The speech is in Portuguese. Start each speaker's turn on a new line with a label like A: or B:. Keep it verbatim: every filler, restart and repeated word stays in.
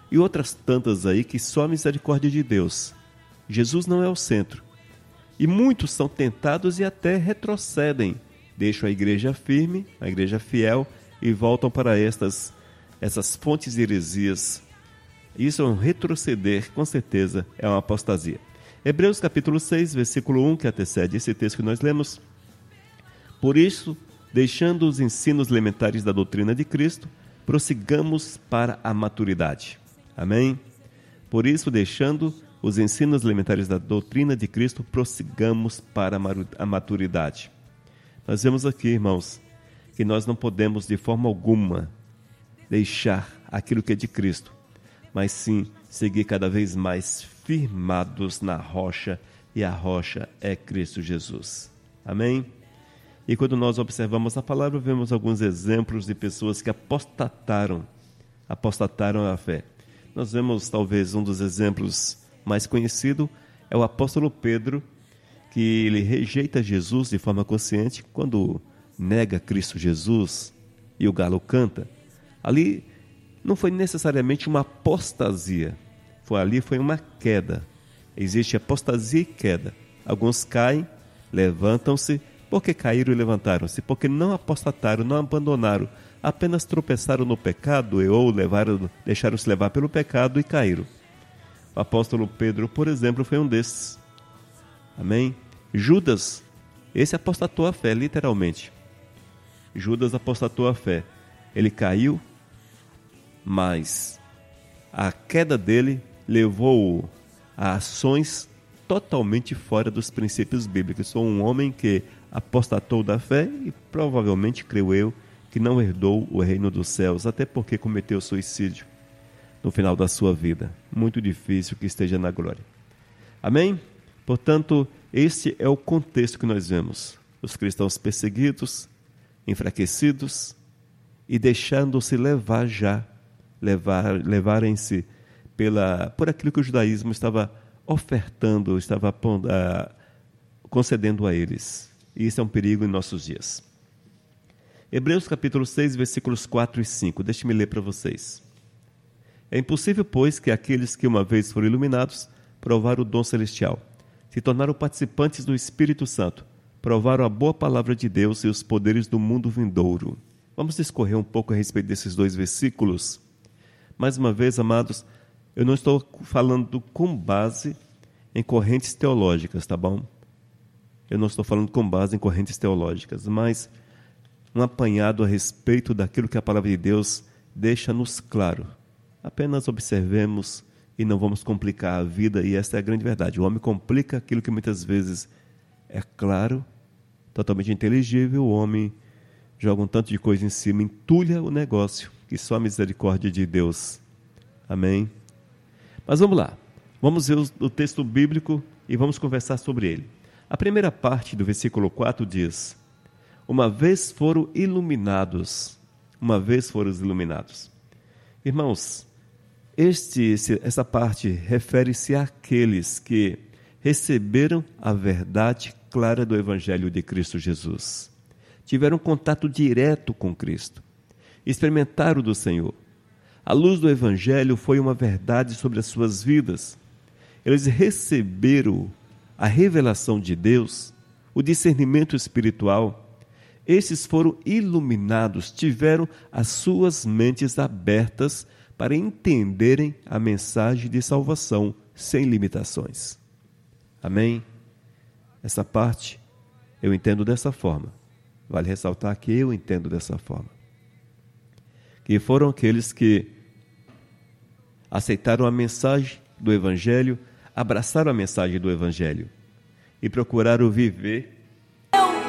A: e outras tantas aí que só a misericórdia de Deus. Jesus não é o centro. E muitos são tentados e até retrocedem, deixam a igreja firme, a igreja fiel, e voltam para estas, essas fontes de heresias. Isso é um retroceder, com certeza, é uma apostasia. Hebreus capítulo seis, versículo um, que antecede esse texto que nós lemos. Por isso, deixando os ensinos elementares da doutrina de Cristo, prossigamos para a maturidade. Amém? Por isso, deixando os ensinos elementares da doutrina de Cristo, prossigamos para a maturidade. Nós vemos aqui, irmãos, que nós não podemos de forma alguma deixar aquilo que é de Cristo, mas sim seguir cada vez mais firmados na rocha, e a rocha é Cristo Jesus. Amém? E quando nós observamos a palavra, vemos alguns exemplos de pessoas que apostataram, apostataram a fé. Nós vemos talvez um dos exemplos mais conhecido é o apóstolo Pedro, que ele rejeita Jesus de forma consciente quando nega Cristo Jesus e o galo canta. Ali não foi necessariamente uma apostasia, foi ali foi uma queda. Existe apostasia e queda. Alguns caem, levantam-se, porque caíram e levantaram-se, porque não apostataram, não abandonaram, apenas tropeçaram no pecado ou levaram, deixaram-se levar pelo pecado e caíram. O apóstolo Pedro, por exemplo, foi um desses. Amém? Judas, esse apostatou a fé, literalmente. Judas apostatou a fé. Ele caiu, mas a queda dele levou-o a ações totalmente fora dos princípios bíblicos. Sou um homem que apostatou da fé e provavelmente, creio eu, que não herdou o reino dos céus, até porque cometeu suicídio no final da sua vida. Muito difícil que esteja na glória. Amém? Portanto, este é o contexto que nós vemos. Os cristãos perseguidos, enfraquecidos e deixando-se levar já, levar, levarem-se pela, por aquilo que o judaísmo estava ofertando, estava uh, concedendo a eles. E isso é um perigo em nossos dias. Hebreus capítulo seis, versículos quatro e cinco. Deixe-me ler para vocês. É impossível, pois, que aqueles que uma vez foram iluminados provaram o dom celestial, se tornaram participantes do Espírito Santo, provaram a boa palavra de Deus e os poderes do mundo vindouro. Vamos discorrer um pouco a respeito desses dois versículos. Mais uma vez, amados, eu não estou falando com base em correntes teológicas, tá bom? Eu não estou falando com base em correntes teológicas, mas um apanhado a respeito daquilo que a palavra de Deus deixa-nos claro. Apenas observemos e não vamos complicar a vida, e essa é a grande verdade. O homem complica aquilo que muitas vezes é claro, totalmente inteligível. O homem joga um tanto de coisa em cima, entulha o negócio, que só a misericórdia de Deus. Amém? Mas vamos lá. Vamos ver o texto bíblico e vamos conversar sobre ele. A primeira parte do versículo quatro diz: uma vez foram iluminados, uma vez foram iluminados. Irmãos, este, essa parte refere-se àqueles que receberam a verdade clara do Evangelho de Cristo Jesus. Tiveram contato direto com Cristo, experimentaram do Senhor. A luz do Evangelho foi uma verdade sobre as suas vidas. Eles receberam a revelação de Deus, o discernimento espiritual. Esses foram iluminados, tiveram as suas mentes abertas para entenderem a mensagem de salvação sem limitações. Amém? Essa parte eu entendo dessa forma. Vale ressaltar que eu entendo dessa forma. Que foram aqueles que aceitaram a mensagem do Evangelho, abraçaram a mensagem do Evangelho e procuraram viver